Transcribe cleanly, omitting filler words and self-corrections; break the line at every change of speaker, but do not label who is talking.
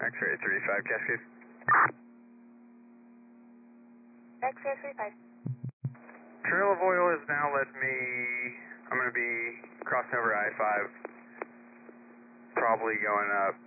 X-ray 35 Cascade.
X-ray 35.
Trail of oil has now led me, I'm going to be crossing over I-5, probably going up